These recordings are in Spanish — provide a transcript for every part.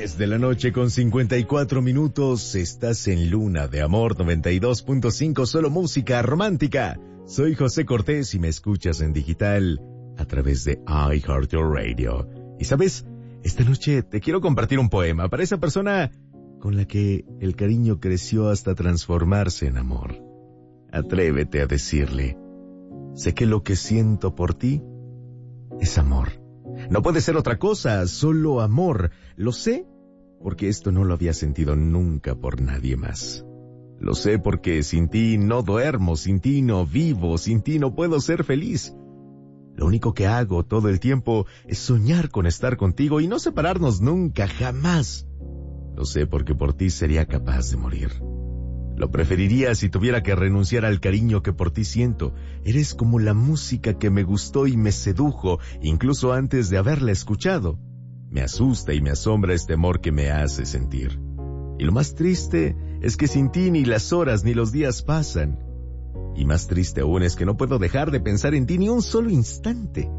10 de la noche con 54 minutos. Estás en Luna de Amor 92.5, solo música romántica. Soy José Cortés y me escuchas en digital a través de iHeartRadio. Y sabes, esta noche te quiero compartir un poema para esa persona con la que el cariño creció hasta transformarse en amor. Atrévete a decirle: sé que lo que siento por ti es amor. No puede ser otra cosa, solo amor. Lo sé porque esto no lo había sentido nunca por nadie más. Lo sé porque sin ti no duermo, sin ti no vivo, sin ti no puedo ser feliz. Lo único que hago todo el tiempo es soñar con estar contigo y no separarnos nunca, jamás. Lo sé porque por ti sería capaz de morir. Lo preferiría si tuviera que renunciar al cariño que por ti siento. Eres como la música que me gustó y me sedujo, incluso antes de haberla escuchado. Me asusta y me asombra este amor que me hace sentir. Y lo más triste es que sin ti ni las horas ni los días pasan. Y más triste aún es que no puedo dejar de pensar en ti ni un solo instante.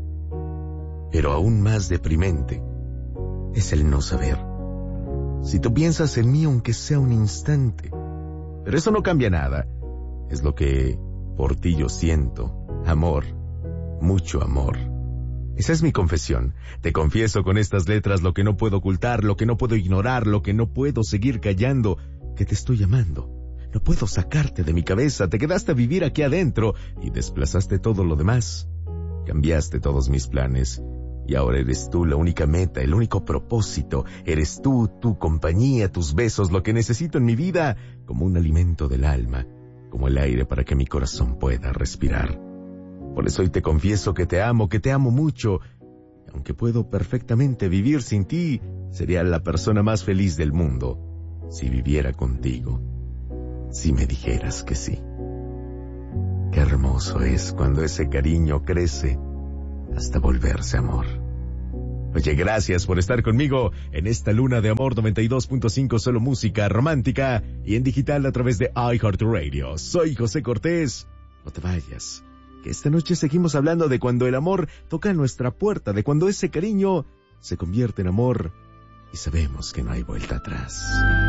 Pero aún más deprimente es el no saber si tú piensas en mí aunque sea un instante. Pero eso no cambia nada. Es lo que por ti yo siento. Amor. Mucho amor. Esa es mi confesión. Te confieso con estas letras lo que no puedo ocultar, lo que no puedo ignorar, lo que no puedo seguir callando, que te estoy amando. No puedo sacarte de mi cabeza. Te quedaste a vivir aquí adentro y desplazaste todo lo demás. Cambiaste todos mis planes. Y ahora eres tú la única meta, el único propósito. Eres tú, tu compañía, tus besos, lo que necesito en mi vida, como un alimento del alma, como el aire para que mi corazón pueda respirar. Por eso hoy te confieso que te amo mucho. Aunque puedo perfectamente vivir sin ti, sería la persona más feliz del mundo si viviera contigo. Si me dijeras que sí. Qué hermoso es cuando ese cariño crece hasta volverse amor. Oye, gracias por estar conmigo en esta Luna de Amor 92.5, solo música romántica y en digital a través de iHeartRadio. Soy José Cortés. No te vayas, que esta noche seguimos hablando de cuando el amor toca nuestra puerta, de cuando ese cariño se convierte en amor y sabemos que no hay vuelta atrás.